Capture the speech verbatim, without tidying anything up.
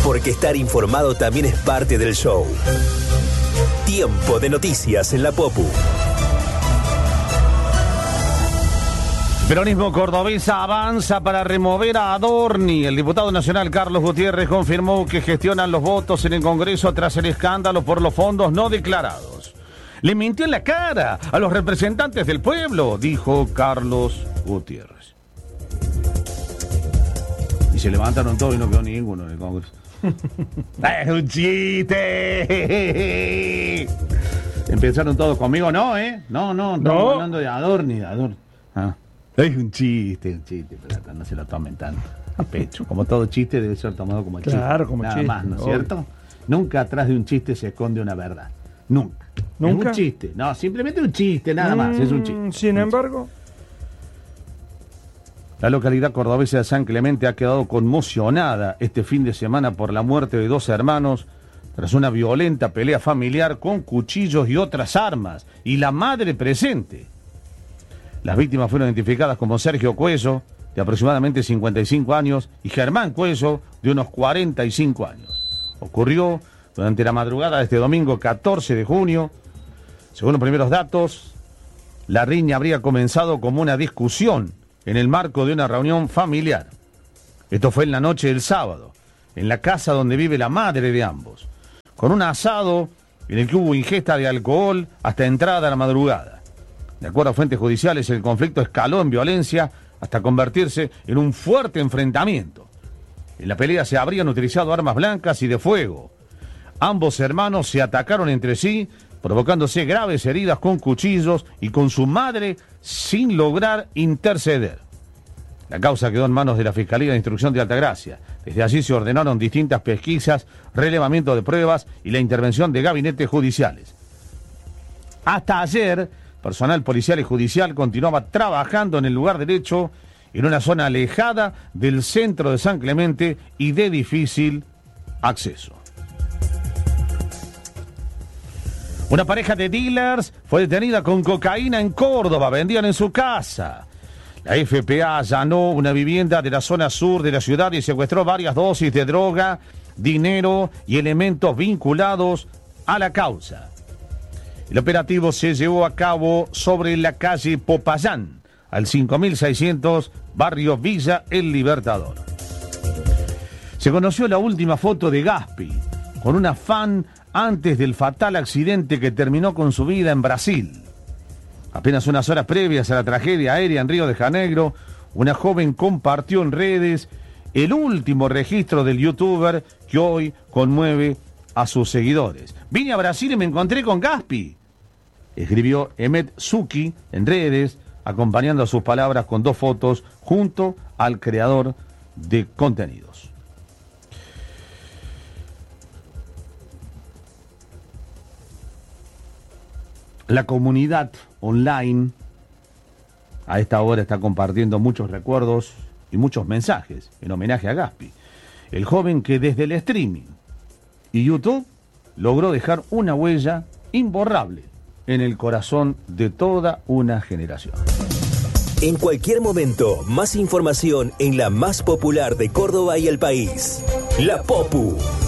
porque estar informado también es parte del show. Tiempo de noticias en la Popu. Peronismo cordobés avanza para remover a Adorni. El diputado nacional Carlos Gutiérrez confirmó que gestionan los votos en el Congreso tras el escándalo por los fondos no declarados. Le mintió en la cara a los representantes del pueblo, dijo Carlos Gutiérrez. Y se levantaron todos y no quedó ninguno en el Congreso. ¡Es un chiste! Empezaron todos conmigo, no, ¿eh? No, no, estamos No. hablando de Adorni, de Adorni. Ah. Es un chiste, un chiste, pero no se lo tomen tanto a pecho. Como todo chiste debe ser tomado como el chiste. Claro, como Nada chiste, más, ¿no es obvio. cierto? Nunca atrás de un chiste se esconde una verdad. Nunca. ¿Nunca? Es un chiste. No, simplemente un chiste, nada más. Es un chiste. Mm, Sin embargo, La localidad cordobesa de San Clemente ha quedado conmocionada este fin de semana por la muerte de dos hermanos tras una violenta pelea familiar con cuchillos y otras armas, y la madre presente. Las víctimas fueron identificadas como Sergio Cuello, de aproximadamente cincuenta y cinco años, y Germán Cuello, de unos cuarenta y cinco años. Ocurrió durante la madrugada de este domingo catorce de junio. Según los primeros datos, la riña habría comenzado como una discusión en el marco de una reunión familiar. Esto fue en la noche del sábado, en la casa donde vive la madre de ambos, con un asado en el que hubo ingesta de alcohol hasta entrada a la madrugada. De acuerdo a fuentes judiciales, el conflicto escaló en violencia hasta convertirse en un fuerte enfrentamiento. En la pelea se habrían utilizado armas blancas y de fuego. Ambos hermanos se atacaron entre sí, provocándose graves heridas con cuchillos y con su madre sin lograr interceder. La causa quedó en manos de la Fiscalía de Instrucción de Altagracia. Desde allí se ordenaron distintas pesquisas, relevamiento de pruebas y la intervención de gabinetes judiciales. Hasta ayer, personal policial y judicial continuaba trabajando en el lugar del hecho, en una zona alejada del centro de San Clemente y de difícil acceso. Una pareja de dealers fue detenida con cocaína en Córdoba, vendían en su casa. La F P A allanó una vivienda de la zona sur de la ciudad y secuestró varias dosis de droga, dinero y elementos vinculados a la causa. El operativo se llevó a cabo sobre la calle Popayán, al cinco mil seiscientos, barrio Villa El Libertador. Se conoció la última foto de Gaspi, con una fan antes del fatal accidente que terminó con su vida en Brasil. Apenas unas horas previas a la tragedia aérea en Río de Janeiro, una joven compartió en redes el último registro del youtuber que hoy conmueve a sus seguidores. Vine a Brasil y me encontré con Gaspi, escribió Emet Zuki en redes, acompañando a sus palabras con dos fotos junto al creador de contenidos. La comunidad online a esta hora está compartiendo muchos recuerdos y muchos mensajes en homenaje a Gaspi, el joven que desde el streaming y YouTube logró dejar una huella imborrable en el corazón de toda una generación. En cualquier momento, más información en la más popular de Córdoba y el país. La Popu.